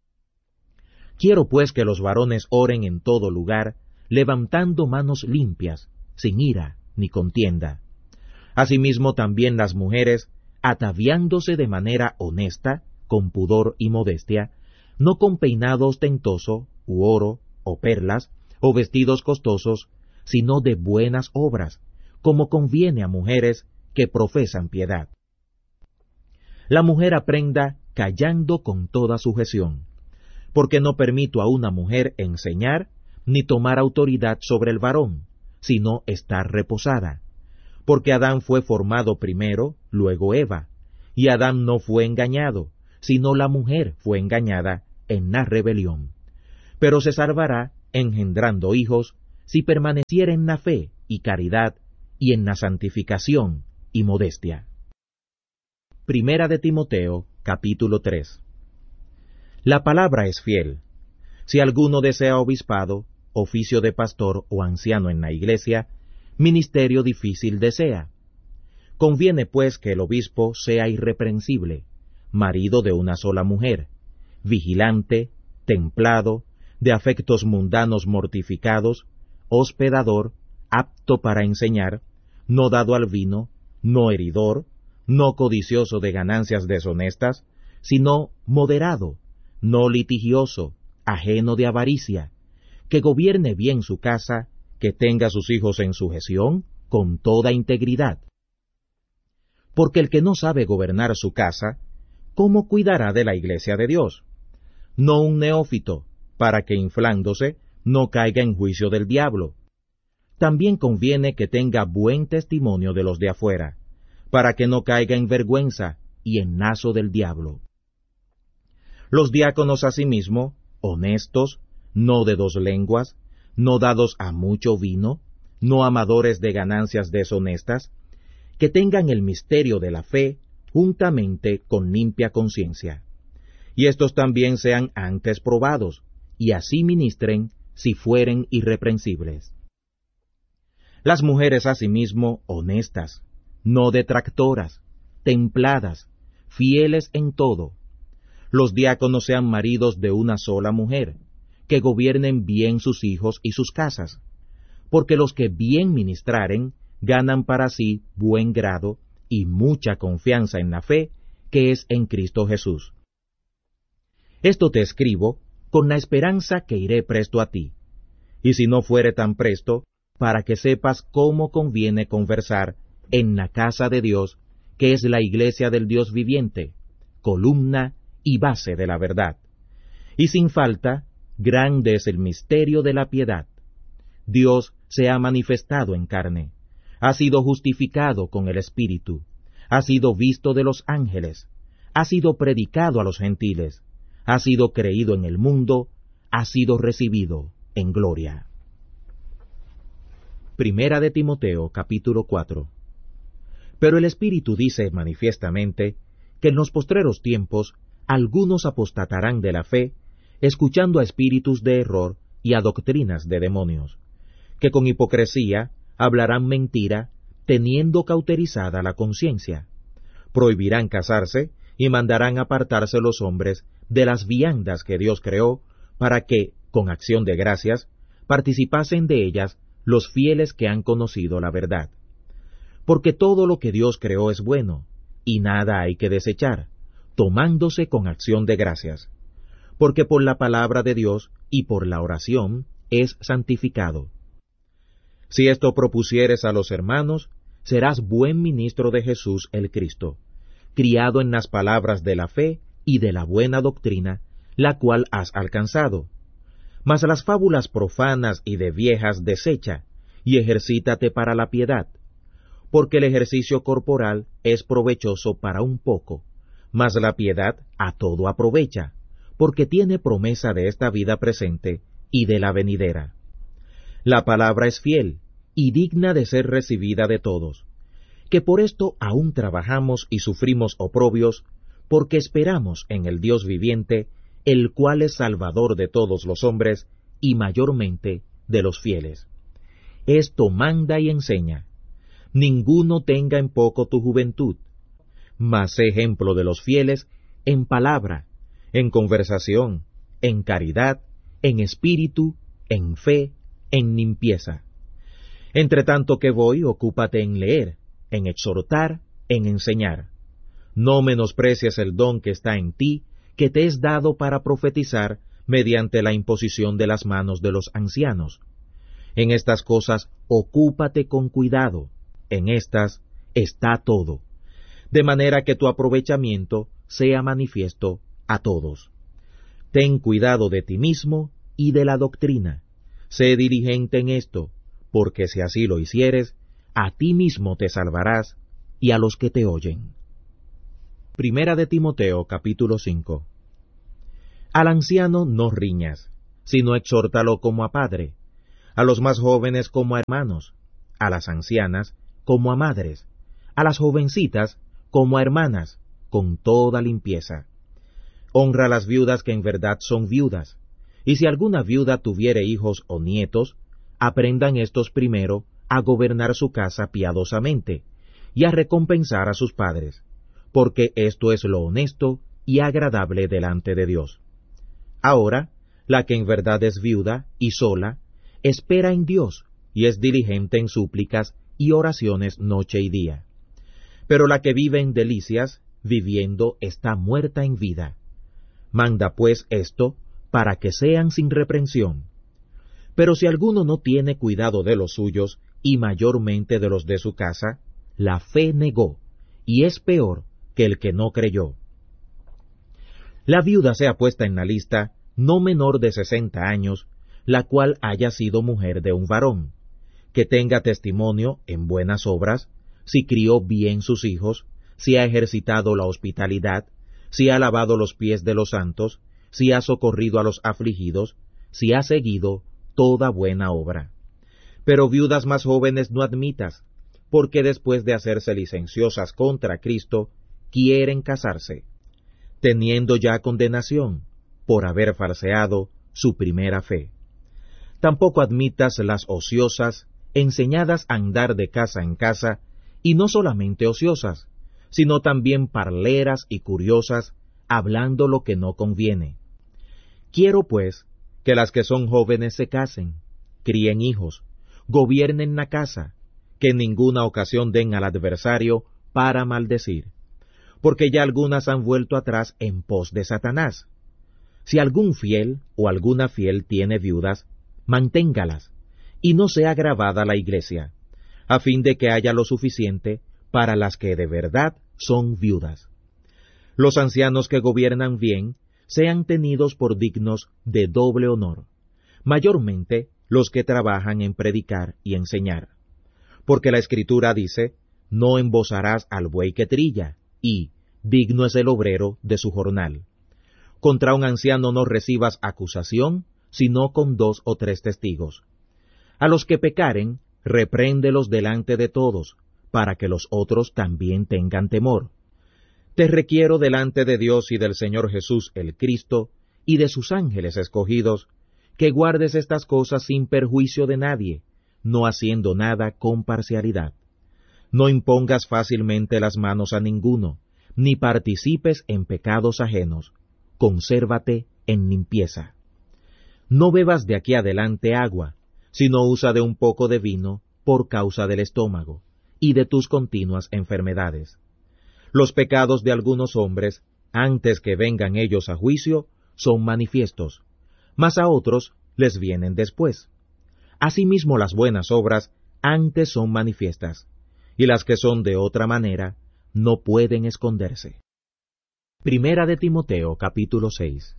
Quiero pues que los varones oren en todo lugar, levantando manos limpias, sin ira ni contienda. Asimismo también las mujeres, ataviándose de manera honesta, con pudor y modestia, no con peinado ostentoso, u oro, o perlas, o vestidos costosos, sino de buenas obras, como conviene a mujeres que profesan piedad. La mujer aprenda callando con toda sujeción, porque no permito a una mujer enseñar, ni tomar autoridad sobre el varón, sino estar reposada. Porque Adán fue formado primero, luego Eva, y Adán no fue engañado, sino la mujer fue engañada en la rebelión, pero se salvará engendrando hijos, si permaneciera en la fe y caridad, y en la santificación y modestia. Primera de Timoteo, capítulo tres. La palabra es fiel. Si alguno desea obispado, oficio de pastor o anciano en la iglesia, ministerio difícil desea. Conviene pues que el obispo sea irreprensible, marido de una sola mujer, vigilante, templado, de afectos mundanos mortificados, hospedador, apto para enseñar, no dado al vino, no heridor, no codicioso de ganancias deshonestas, sino moderado, no litigioso, ajeno de avaricia, que gobierne bien su casa, que tenga sus hijos en sujeción, con toda integridad. Porque el que no sabe gobernar su casa, ¿cómo cuidará de la iglesia de Dios? No un neófito, para que inflándose no caiga en juicio del diablo. También conviene que tenga buen testimonio de los de afuera, para que no caiga en vergüenza y en lazo del diablo. Los diáconos asimismo, honestos, no de dos lenguas, no dados a mucho vino, no amadores de ganancias deshonestas, que tengan el misterio de la fe juntamente con limpia conciencia. Y estos también sean antes probados, y así ministren si fueren irreprensibles. Las mujeres asimismo honestas, no detractoras, templadas, fieles en todo. Los diáconos sean maridos de una sola mujer, que gobiernen bien sus hijos y sus casas, porque los que bien ministraren ganan para sí buen grado y mucha confianza en la fe que es en Cristo Jesús. Esto te escribo con la esperanza que iré presto a ti, y si no fuere tan presto, para que sepas cómo conviene conversar en la casa de Dios, que es la iglesia del Dios viviente, columna y base de la verdad. Y sin falta, grande es el misterio de la piedad. Dios se ha manifestado en carne, ha sido justificado con el Espíritu, ha sido visto de los ángeles, ha sido predicado a los gentiles, ha sido creído en el mundo, ha sido recibido en gloria. Primera de Timoteo, capítulo cuatro. Pero el Espíritu dice manifiestamente que en los postreros tiempos algunos apostatarán de la fe, escuchando a espíritus de error y a doctrinas de demonios, que con hipocresía hablarán mentira, teniendo cauterizada la conciencia. Prohibirán casarse y mandarán apartarse los hombres de las viandas que Dios creó, para que, con acción de gracias, participasen de ellas los fieles que han conocido la verdad. Porque todo lo que Dios creó es bueno, y nada hay que desechar, tomándose con acción de gracias. Porque por la palabra de Dios y por la oración es santificado. Si esto propusieres a los hermanos, serás buen ministro de Jesús el Cristo, criado en las palabras de la fe y de la buena doctrina, la cual has alcanzado. Mas las fábulas profanas y de viejas desecha, y ejercítate para la piedad, porque el ejercicio corporal es provechoso para un poco, mas la piedad a todo aprovecha, porque tiene promesa de esta vida presente y de la venidera. La palabra es fiel y digna de ser recibida de todos, que por esto aún trabajamos y sufrimos oprobios, porque esperamos en el Dios viviente, el cual es Salvador de todos los hombres, y mayormente de los fieles. Esto manda y enseña. Ninguno tenga en poco tu juventud, mas sé ejemplo de los fieles en palabra, en conversación, en caridad, en espíritu, en fe, en limpieza. Entre tanto que voy, ocúpate en leer, en exhortar, en enseñar. No menosprecies el don que está en ti, que te es dado para profetizar mediante la imposición de las manos de los ancianos. En estas cosas ocúpate con cuidado, en estas está todo, de manera que tu aprovechamiento sea manifiesto a todos. Ten cuidado de ti mismo y de la doctrina. Sé diligente en esto, porque si así lo hicieres, a ti mismo te salvarás y a los que te oyen. Primera de Timoteo, capítulo cinco. Al anciano no riñas, sino exhórtalo como a padre, a los más jóvenes como a hermanos, a las ancianas como a madres, a las jovencitas como a hermanas, con toda limpieza. Honra a las viudas que en verdad son viudas, y si alguna viuda tuviere hijos o nietos, aprendan estos primero a gobernar su casa piadosamente, y a recompensar a sus padres, porque esto es lo honesto y agradable delante de Dios. Ahora, la que en verdad es viuda y sola, espera en Dios, y es diligente en súplicas y oraciones noche y día. Pero la que vive en delicias, viviendo, está muerta en vida. Manda pues esto, para que sean sin reprensión. Pero si alguno no tiene cuidado de los suyos, y mayormente de los de su casa, la fe negó, y es peor que el que no creyó. La viuda sea puesta en la lista, no menor de sesenta años, la cual haya sido mujer de un varón, que tenga testimonio en buenas obras, si crió bien sus hijos, si ha ejercitado la hospitalidad, si ha lavado los pies de los santos, si ha socorrido a los afligidos, si ha seguido toda buena obra. Pero viudas más jóvenes no admitas, porque después de hacerse licenciosas contra Cristo, quieren casarse, teniendo ya condenación, por haber falseado su primera fe. Tampoco admitas las ociosas, enseñadas a andar de casa en casa, y no solamente ociosas, sino también parleras y curiosas, hablando lo que no conviene. Quiero, pues, que las que son jóvenes se casen, críen hijos, gobiernen la casa, que en ninguna ocasión den al adversario para maldecir, porque ya algunas han vuelto atrás en pos de Satanás. Si algún fiel o alguna fiel tiene viudas, manténgalas, y no sea agravada la iglesia, a fin de que haya lo suficiente para las que de verdad son viudas. Los ancianos que gobiernan bien sean tenidos por dignos de doble honor, mayormente los que trabajan en predicar y enseñar. Porque la Escritura dice, no embozarás al buey que trilla, y digno es el obrero de su jornal. Contra un anciano no recibas acusación, sino con dos o tres testigos. A los que pecaren, repréndelos delante de todos, para que los otros también tengan temor. Te requiero delante de Dios y del Señor Jesús el Cristo, y de sus ángeles escogidos, que guardes estas cosas sin perjuicio de nadie, no haciendo nada con parcialidad. No impongas fácilmente las manos a ninguno, ni participes en pecados ajenos. Consérvate en limpieza. No bebas de aquí adelante agua, sino usa de un poco de vino por causa del estómago, y de tus continuas enfermedades. Los pecados de algunos hombres, antes que vengan ellos a juicio, son manifiestos, mas a otros les vienen después. Asimismo las buenas obras antes son manifiestas, y las que son de otra manera no pueden esconderse. Primera de Timoteo, capítulo seis.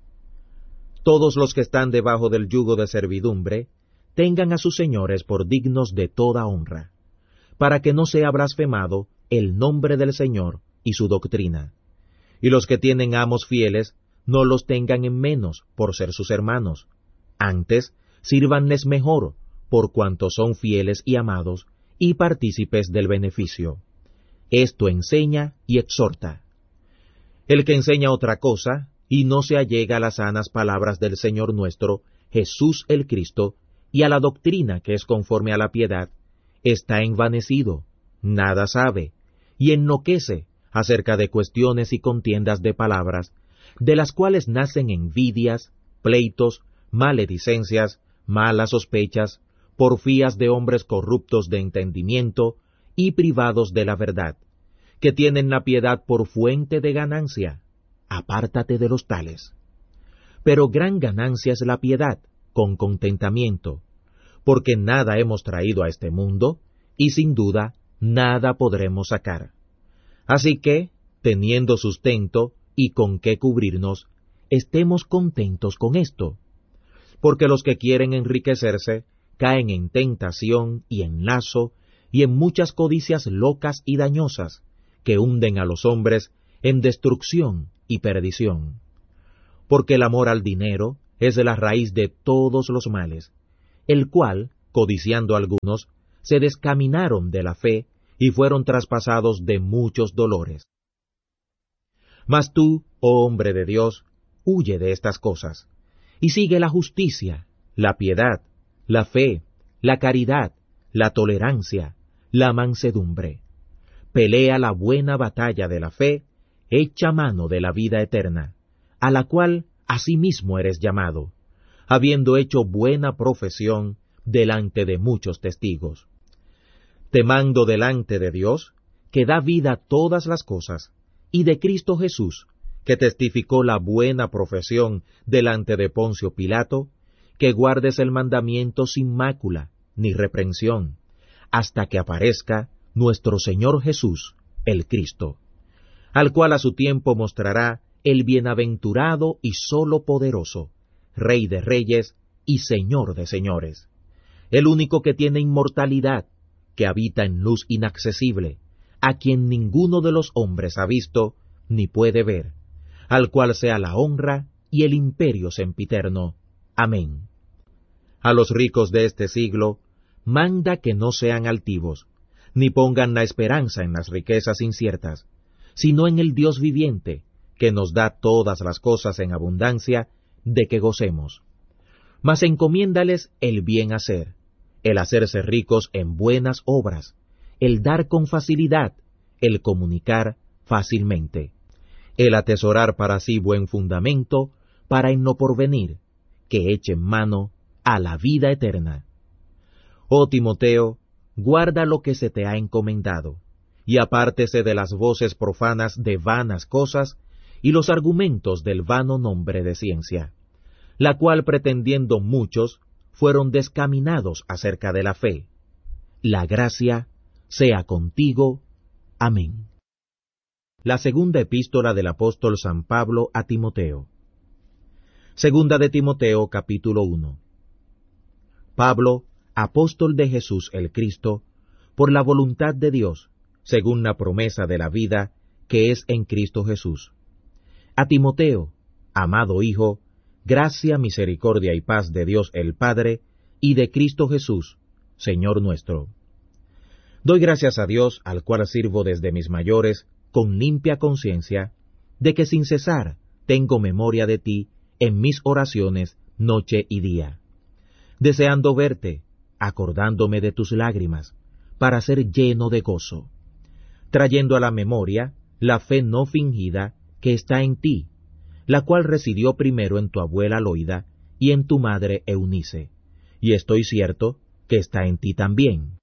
Todos los que están debajo del yugo de servidumbre, tengan a sus señores por dignos de toda honra, para que no sea blasfemado el nombre del Señor y su doctrina. Y los que tienen amos fieles, no los tengan en menos por ser sus hermanos. Antes, sírvanles mejor, por cuanto son fieles y amados, y partícipes del beneficio. Esto enseña y exhorta. El que enseña otra cosa, y no se allega a las sanas palabras del Señor nuestro, Jesús el Cristo, y a la doctrina que es conforme a la piedad, está envanecido, nada sabe, y enloquece acerca de cuestiones y contiendas de palabras, de las cuales nacen envidias, pleitos, maledicencias, malas sospechas, porfías de hombres corruptos de entendimiento y privados de la verdad, que tienen la piedad por fuente de ganancia. Apártate de los tales. Pero gran ganancia es la piedad, con contentamiento, porque nada hemos traído a este mundo, y sin duda nada podremos sacar. Así que, teniendo sustento y con qué cubrirnos, estemos contentos con esto, porque los que quieren enriquecerse caen en tentación y en lazo y en muchas codicias locas y dañosas, que hunden a los hombres en destrucción y perdición. porque el amor al dinero es la raíz de todos los males, el cual, codiciando algunos, se descaminaron de la fe y fueron traspasados de muchos dolores. Mas tú, oh hombre de Dios, huye de estas cosas, y sigue la justicia, la piedad, la fe, la caridad, la tolerancia, la mansedumbre. Pelea la buena batalla de la fe, echa mano de la vida eterna, a la cual asimismo eres llamado, habiendo hecho buena profesión delante de muchos testigos. Te mando delante de Dios, que da vida a todas las cosas, y de Cristo Jesús, que testificó la buena profesión delante de Poncio Pilato, que guardes el mandamiento sin mácula, ni reprensión, hasta que aparezca nuestro Señor Jesús, el Cristo, al cual a su tiempo mostrará el bienaventurado y solo poderoso, Rey de reyes y Señor de señores, el único que tiene inmortalidad, que habita en luz inaccesible, a quien ninguno de los hombres ha visto ni puede ver, al cual sea la honra y el imperio sempiterno. Amén. A los ricos de este siglo, manda que no sean altivos, ni pongan la esperanza en las riquezas inciertas, sino en el Dios viviente, que nos da todas las cosas en abundancia, de que gocemos. Mas encomiéndales el bien hacer, el hacerse ricos en buenas obras, el dar con facilidad, el comunicar fácilmente, el atesorar para sí buen fundamento, para en lo porvenir, que echen mano a la vida eterna. Oh Timoteo, guarda lo que se te ha encomendado, y apártese de las voces profanas de vanas cosas, y los argumentos del vano nombre de ciencia, la cual pretendiendo muchos, fueron descaminados acerca de la fe. La gracia sea contigo. Amén. La segunda epístola del apóstol San Pablo a Timoteo. Segunda de Timoteo, capítulo uno. Pablo, apóstol de Jesús el Cristo, por la voluntad de Dios, según la promesa de la vida que es en Cristo Jesús. A Timoteo, amado Hijo, gracia, misericordia y paz de Dios el Padre y de Cristo Jesús, Señor nuestro. Doy gracias a Dios, al cual sirvo desde mis mayores, con limpia conciencia, de que sin cesar tengo memoria de ti en mis oraciones noche y día, deseando verte, acordándome de tus lágrimas, para ser lleno de gozo, trayendo a la memoria la fe no fingida que está en ti, la cual residió primero en tu abuela Loida y en tu madre Eunice, y estoy cierto que está en ti también.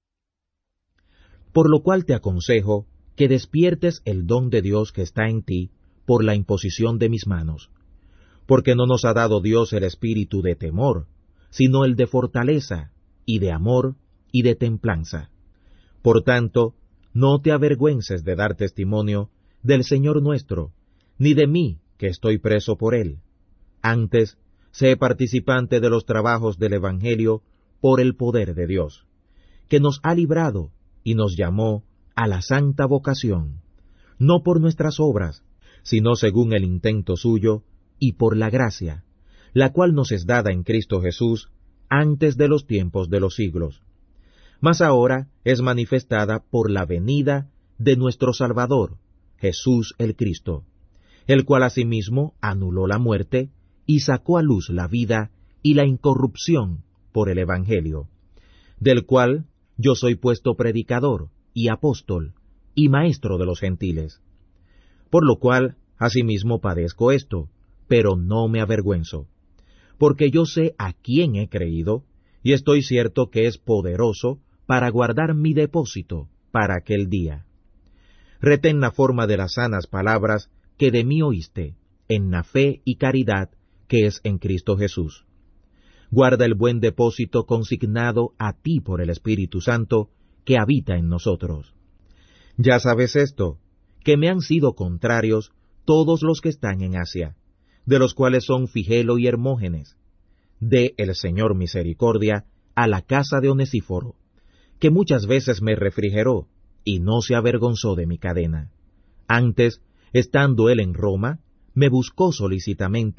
Por lo cual te aconsejo que despiertes el don de Dios que está en ti por la imposición de mis manos, porque no nos ha dado Dios el espíritu de temor, sino el de fortaleza, y de amor, y de templanza. Por tanto, no te avergüences de dar testimonio del Señor nuestro, ni de mí, que estoy preso por él. Antes, sé participante de los trabajos del Evangelio por el poder de Dios, que nos ha librado y nos llamó a la santa vocación, no por nuestras obras, sino según el intento suyo, y por la gracia, la cual nos es dada en Cristo Jesús antes de los tiempos de los siglos, mas ahora es manifestada por la venida de nuestro Salvador, Jesús el Cristo, el cual asimismo anuló la muerte y sacó a luz la vida y la incorrupción por el Evangelio, del cual yo soy puesto predicador y apóstol y maestro de los gentiles, por lo cual asimismo padezco esto, pero no me avergüenzo, porque yo sé a quién he creído, y estoy cierto que es poderoso para guardar mi depósito para aquel día. Retén la forma de las sanas palabras que de mí oíste, en la fe y caridad que es en Cristo Jesús. Guarda el buen depósito consignado a ti por el Espíritu Santo que habita en nosotros. Ya sabes esto, que me han sido contrarios todos los que están en Asia, de los cuales son Figelo y Hermógenes. Dé el Señor misericordia a la casa de Onesíforo, que muchas veces me refrigeró, y no se avergonzó de mi cadena. Antes, estando él en Roma, me buscó solícitamente,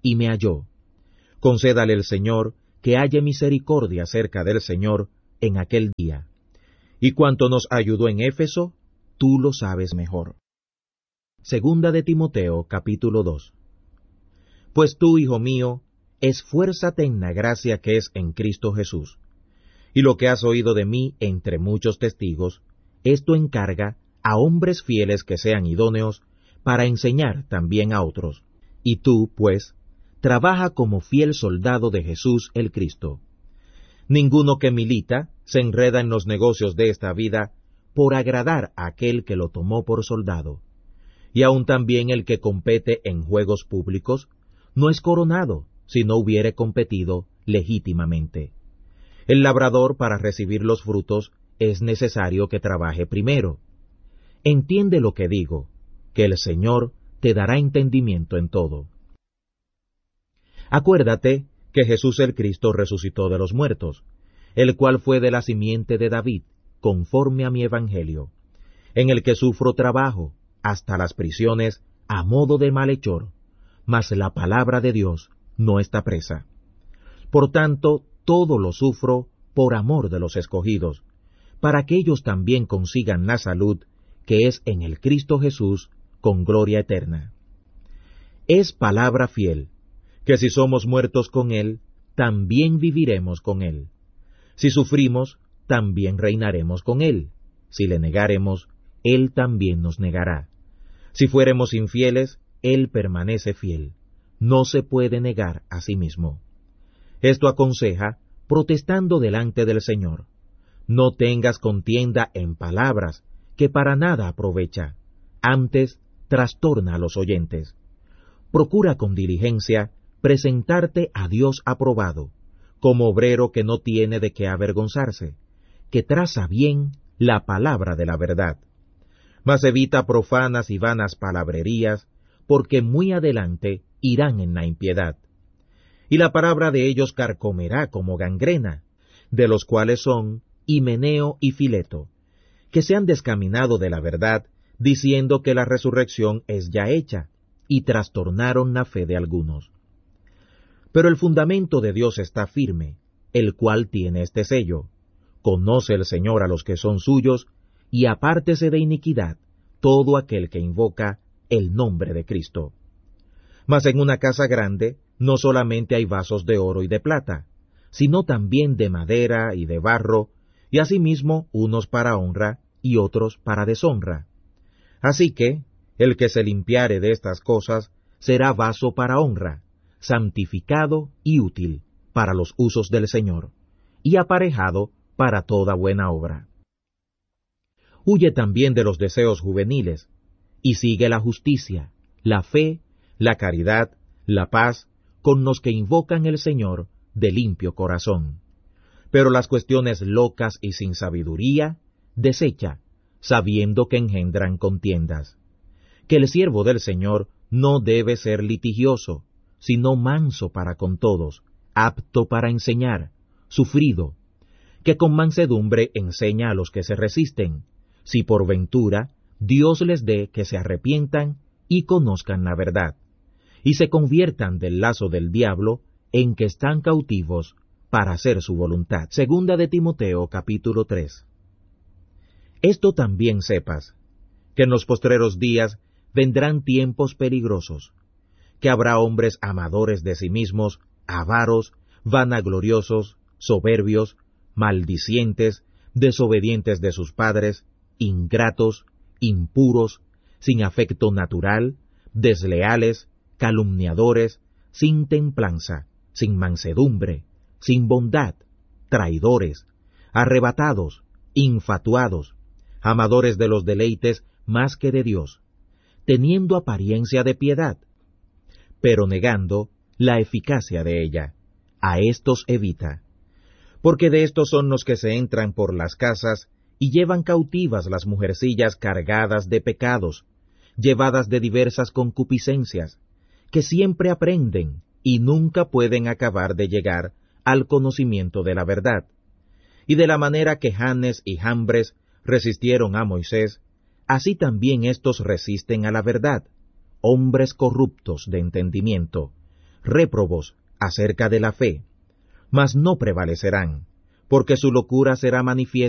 y me halló. Concédale el Señor que haya misericordia cerca del Señor en aquel día. Y cuanto nos ayudó en Éfeso, tú lo sabes mejor. Segunda de Timoteo, capítulo dos. Pues tú, hijo mío, esfuérzate en la gracia que es en Cristo Jesús. Y lo que has oído de mí entre muchos testigos, esto encarga a hombres fieles que sean idóneos para enseñar también a otros. Y tú, pues, trabaja como fiel soldado de Jesús el Cristo. Ninguno que milita se enreda en los negocios de esta vida por agradar a aquel que lo tomó por soldado. Y aun también el que compete en juegos públicos no es coronado si no hubiere competido legítimamente. El labrador, para recibir los frutos, es necesario que trabaje primero. Entiende lo que digo, que el Señor te dará entendimiento en todo. Acuérdate que Jesús el Cristo resucitó de los muertos, el cual fue de la simiente de David, conforme a mi evangelio, en el que sufro trabajo, hasta las prisiones, a modo de malhechor, mas la palabra de Dios no está presa. Por tanto, todo lo sufro por amor de los escogidos, para que ellos también consigan la salud que es en el Cristo Jesús, con gloria eterna. Es palabra fiel, que si somos muertos con Él, también viviremos con Él. Si sufrimos, también reinaremos con Él. Si le negáremos, Él también nos negará. Si fuéremos infieles, Él permanece fiel. No se puede negar a sí mismo. Esto aconseja, protestando delante del Señor. No tengas contienda en palabras, que para nada aprovecha. Antes, trastorna a los oyentes. Procura con diligencia presentarte a Dios aprobado, como obrero que no tiene de qué avergonzarse, que traza bien la palabra de la verdad. Mas evita profanas y vanas palabrerías, porque muy adelante irán en la impiedad. Y la palabra de ellos carcomerá como gangrena, de los cuales son Himeneo y Fileto, que se han descaminado de la verdad, diciendo que la resurrección es ya hecha, y trastornaron la fe de algunos. Pero el fundamento de Dios está firme, el cual tiene este sello: conoce el Señor a los que son suyos, y apártese de iniquidad todo aquel que invoca el nombre de Cristo. Mas en una casa grande no solamente hay vasos de oro y de plata, sino también de madera y de barro, y asimismo unos para honra y otros para deshonra. Así que, el que se limpiare de estas cosas será vaso para honra, santificado y útil para los usos del Señor, y aparejado para toda buena obra. Huye también de los deseos juveniles, y sigue la justicia, la fe, la caridad, la paz, con los que invocan el Señor de limpio corazón. Pero las cuestiones locas y sin sabiduría, desecha, sabiendo que engendran contiendas. Que el siervo del Señor no debe ser litigioso, sino manso para con todos, apto para enseñar, sufrido, que con mansedumbre enseña a los que se resisten, si por ventura Dios les dé que se arrepientan y conozcan la verdad, y se conviertan del lazo del diablo en que están cautivos para hacer su voluntad. Segunda de Timoteo, capítulo tres. Esto también sepas, que en los postreros días vendrán tiempos peligrosos, que habrá hombres amadores de sí mismos, avaros, vanagloriosos, soberbios, maldicientes, desobedientes de sus padres, ingratos, impuros, sin afecto natural, desleales, calumniadores, sin templanza, sin mansedumbre, sin bondad, traidores, arrebatados, infatuados, amadores de los deleites más que de Dios, teniendo apariencia de piedad, pero negando la eficacia de ella. A estos evita, porque de estos son los que se entran por las casas y llevan cautivas las mujercillas cargadas de pecados, llevadas de diversas concupiscencias, que siempre aprenden y nunca pueden acabar de llegar al conocimiento de la verdad. Y de la manera que Janes y Jambres resistieron a Moisés, así también éstos resisten a la verdad, hombres corruptos de entendimiento, réprobos acerca de la fe, mas no prevalecerán, porque su locura será manifiesta